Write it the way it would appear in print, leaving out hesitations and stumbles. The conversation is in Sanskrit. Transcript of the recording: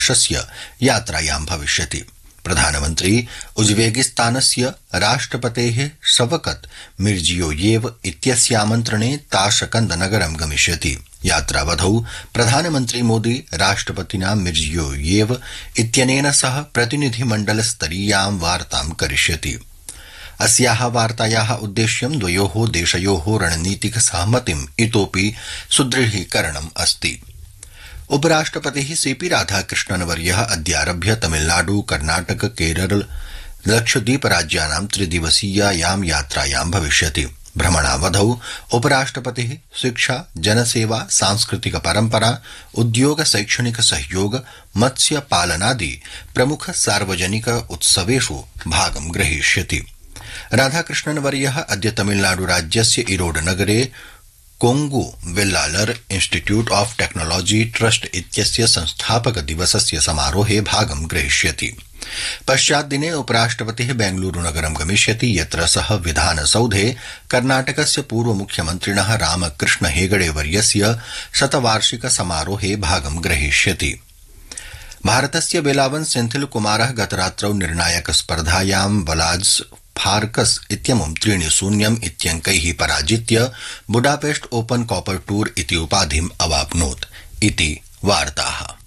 देशस्य यात्रायां भविष्यति। प्रधानमन्त्री उज्बेकिस्तानस्य राष्ट्रपतेः शवकत मिर्जियोयेव इत्यस्यामन्त्रणे ताशकंद नगरं गमिष्यति। यात्रावधौ प्रधानमन्त्री मोदी राष्ट्रपतिना मिर्जियोयेव इत्यनेन सह प्रतिनिधिमण्डलस्तरीयां वार्तां करिष्यति। अस्याः वार्तायाः उद्देश्यं द्वयोः देशयोः रणनीतिक सहमतिम् इतोपि सुदृढीकरणम् अस्ति। उपराष्ट्रपतिः सीपी राधाकृष्णनवर्यः अद्यारभ्य तमिलनाडु, कर्नाटक, केरल, लक्षद्वीप राज्यानां त्रिदिवसीयायां यात्रायां भविष्यति। भ्रमणावधौ उपराष्ट्रपतिः शिक्षा, जनसेवा, सांस्कृतिक परम्परा, उद्योग, शैक्षणिक सहयोग, मत्स्य पालनादि प्रमुख सार्वजनिक उत्सवेषु भागं ग्रहीष्यति। राधाकृष्णनवर्यः अद्य तमिलनाडु राज्यस्य इरोड नगरे Kongu Vellalar institute of technology trust इत्यस्य संस्थापक दिवसस्य समारोहे भागं ग्रहीष्यति। पश्चाद्दिने उपराष्ट्रपतिः बेंगलुरु नगरं गमिष्यति, यत्र सः विधानसौधे कर्नाटकस्य पूर्व मुख्यमन्त्रिणः रामकृष्ण हेगड़े वर्यस्य शतवार्षिक समारोहे भागं ग्रहीष्यति। भारतस्य वेलावन सेन्थिल कुमारः गतरात्रौ निर्णायक स्पर्धायां वलाड्स फार्कस इत्यमुं 3-0 इत्यङ्कैः पराजित्य बुडापेस्ट ओपन कॉपर टूर इति उपाधिम् अवाप्नोत् इति वार्ताः।